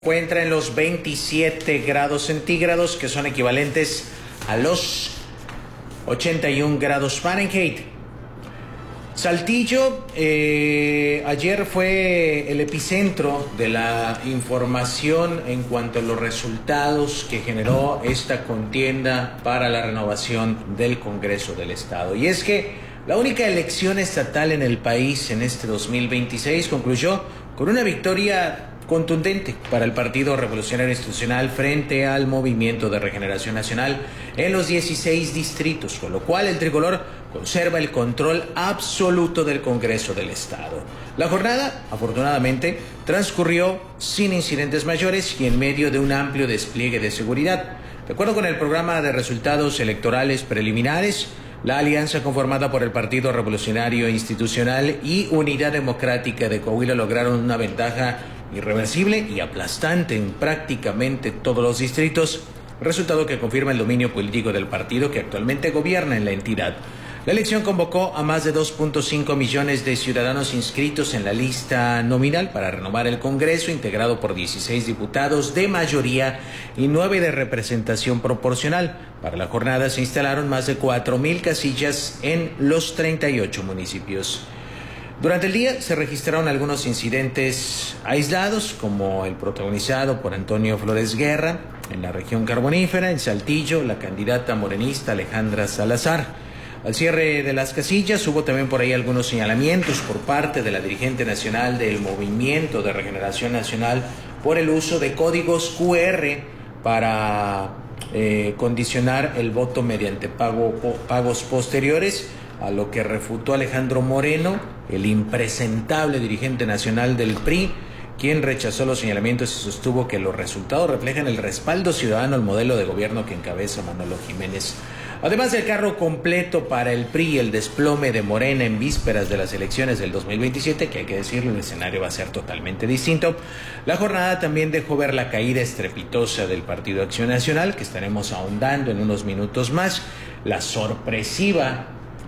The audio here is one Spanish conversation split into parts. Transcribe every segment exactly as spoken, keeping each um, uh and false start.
Encuentra en los veintisiete grados centígrados, que son equivalentes a los ochenta y un grados Fahrenheit. Saltillo eh, ayer fue el epicentro de la información en cuanto a los resultados que generó esta contienda para la renovación del Congreso del Estado. Y es que la única elección estatal en el país en este dos mil veintiséis concluyó con una victoria contundente para el Partido Revolucionario Institucional frente al Movimiento de Regeneración Nacional en los dieciséis distritos, con lo cual el tricolor conserva el control absoluto del Congreso del Estado. La jornada, afortunadamente, transcurrió sin incidentes mayores y en medio de un amplio despliegue de seguridad. De acuerdo con el programa de resultados electorales preliminares, la alianza conformada por el Partido Revolucionario Institucional y Unidad Democrática de Coahuila lograron una ventaja irreversible y aplastante en prácticamente todos los distritos, resultado que confirma el dominio político del partido que actualmente gobierna en la entidad. La elección convocó a más de dos punto cinco millones de ciudadanos inscritos en la lista nominal para renovar el Congreso, integrado por dieciséis diputados de mayoría y nueve de representación proporcional. Para la jornada se instalaron más de cuatro mil casillas en los treinta y ocho municipios. Durante el día se registraron algunos incidentes aislados, como el protagonizado por Antonio Flores Guerra en la región carbonífera. En Saltillo, la candidata morenista Alejandra Salazar. Al cierre de las casillas hubo también por ahí algunos señalamientos por parte de la dirigente nacional del Movimiento de Regeneración Nacional por el uso de códigos cu erre para eh, condicionar el voto mediante pago, pagos posteriores, a lo que refutó Alejandro Moreno, el impresentable dirigente nacional del P R I, quien rechazó los señalamientos y sostuvo que los resultados reflejan el respaldo ciudadano al modelo de gobierno que encabeza Manolo Jiménez. Además del carro completo para el P R I y el desplome de Morena en vísperas de las elecciones del dos mil veintisiete, que hay que decirlo, el escenario va a ser totalmente distinto, la jornada también dejó ver la caída estrepitosa del Partido Acción Nacional, que estaremos ahondando en unos minutos más, la sorpresiva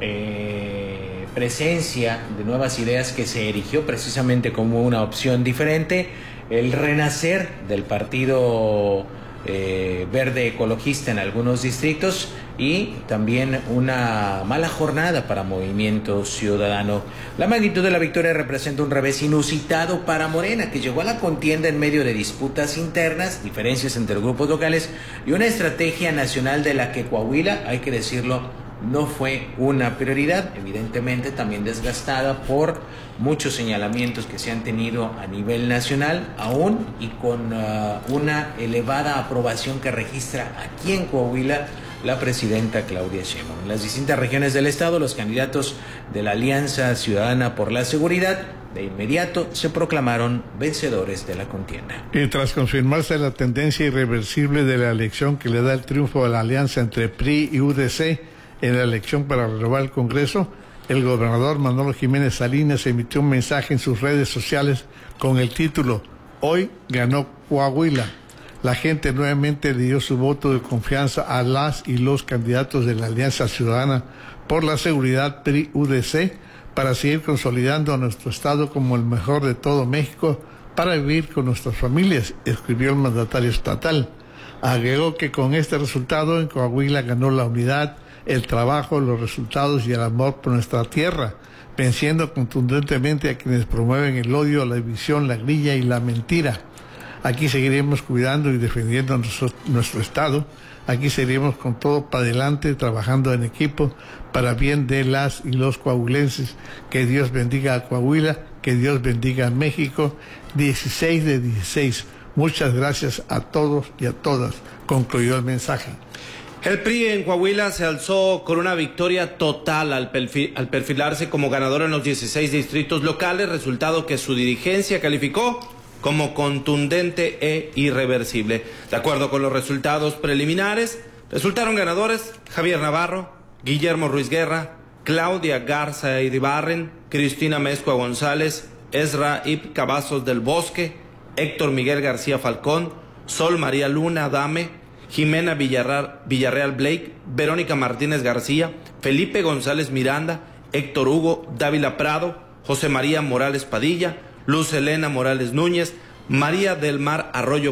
Eh, presencia de nuevas ideas que se erigió precisamente como una opción diferente, el renacer del Partido eh, Verde Ecologista en algunos distritos y también una mala jornada para Movimiento Ciudadano. La magnitud de la victoria representa un revés inusitado para Morena, que llegó a la contienda en medio de disputas internas, diferencias entre grupos locales y una estrategia nacional de la que Coahuila, hay que decirlo, no fue una prioridad, evidentemente también desgastada por muchos señalamientos que se han tenido a nivel nacional, aún y con uh, una elevada aprobación que registra aquí en Coahuila la presidenta Claudia Sheinbaum. En las distintas regiones del estado, los candidatos de la Alianza Ciudadana por la Seguridad de inmediato se proclamaron vencedores de la contienda. Y tras confirmarse la tendencia irreversible de la elección que le da el triunfo a la alianza entre P R I y U D C, en la elección para renovar el Congreso, el gobernador Manolo Jiménez Salinas emitió un mensaje en sus redes sociales con el título "Hoy ganó Coahuila". La gente nuevamente le dio su voto de confianza a las y los candidatos de la Alianza Ciudadana por la Seguridad P R I-U D C para seguir consolidando a nuestro estado como el mejor de todo México para vivir con nuestras familias, escribió el mandatario estatal. Agregó que con este resultado en Coahuila ganó la unidad, el trabajo, los resultados y el amor por nuestra tierra, venciendo contundentemente a quienes promueven el odio, la división, la grilla y la mentira. Aquí seguiremos cuidando y defendiendo nuestro, nuestro estado, aquí seguiremos con todo para adelante, trabajando en equipo para bien de las y los coahuilenses. Que Dios bendiga a Coahuila, que Dios bendiga a México. dieciséis de dieciséis. Muchas gracias a todos y a todas, concluyó el mensaje. El P R I en Coahuila se alzó con una victoria total al, perfil, al perfilarse como ganador en los dieciséis distritos locales, resultado que su dirigencia calificó como contundente e irreversible. De acuerdo con los resultados preliminares, resultaron ganadores Javier Navarro, Guillermo Ruiz Guerra, Claudia Garza Iribarren, Cristina Mezcua González, Ezra Ib Cavazos del Bosque, Héctor Miguel García Falcón, Sol María Luna Adame, Jimena Villarreal, Villarreal Blake, Verónica Martínez García, Felipe González Miranda, Héctor Hugo Dávila Prado, José María Morales Padilla, Luz Elena Morales Núñez, María del Mar Arroyo